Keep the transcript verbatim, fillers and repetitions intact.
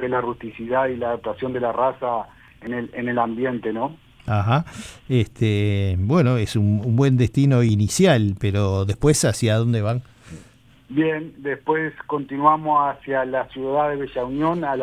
es la rusticidad y la adaptación de la raza en el, en el ambiente, ¿no? Ajá. Este, bueno, es un, un buen destino inicial, pero después, ¿hacia dónde van? Bien, después continuamos hacia la ciudad de Bella Unión, a la